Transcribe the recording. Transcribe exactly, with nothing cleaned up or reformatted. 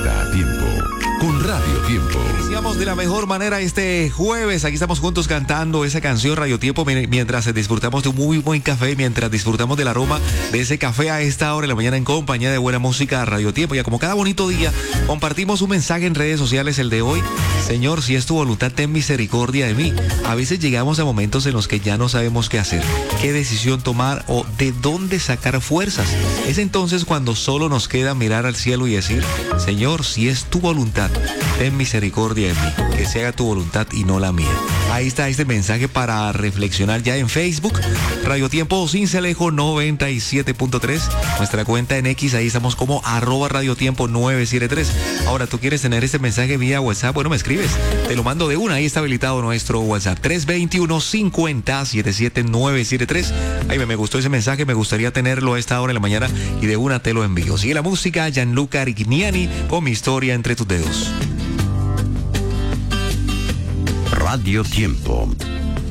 Está a tiempo con Radio Tiempo. Iniciamos de la mejor manera este jueves. Aquí estamos juntos cantando esa canción Radio Tiempo mientras disfrutamos de un muy buen café, mientras disfrutamos del aroma de ese café a esta hora de la mañana en compañía de buena música Radio Tiempo. Ya como cada bonito día, compartimos un mensaje en redes sociales, el de hoy. Señor, si es tu voluntad, ten misericordia de mí. A veces llegamos a momentos en los que ya no sabemos qué hacer, qué decisión tomar o de dónde sacar fuerzas. Es entonces cuando solo nos queda mirar al cielo y decir: Señor, si es tu voluntad, ten misericordia de mí, que se haga tu voluntad y no la mía. Ahí está este mensaje para reflexionar ya en Facebook, Radio Tiempo Cincelejo noventa y siete punto tres, nuestra cuenta en X, ahí estamos como arroba Radio Tiempo nueve siete tres. Ahora, ¿tú quieres tener este mensaje vía WhatsApp? Bueno, me escribes, te lo mando de una, ahí está habilitado nuestro WhatsApp, tres dos uno, cinco cero, siete siete nueve siete tres. Ay, me, me gustó ese mensaje, me gustaría tenerlo a esta hora de la mañana y de una te lo envío. Sigue la música, Gianluca Arignani con Mi historia entre tus dedos. Radio Tiempo.